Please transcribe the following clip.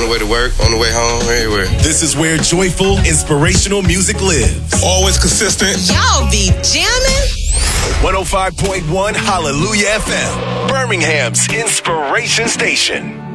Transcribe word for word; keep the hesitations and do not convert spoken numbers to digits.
the way to work, on the way home, everywhere. This is where joyful, inspirational music lives. Always consistent. Y'all be jamming. one oh five point one Hallelujah F M, Birmingham's inspiration station.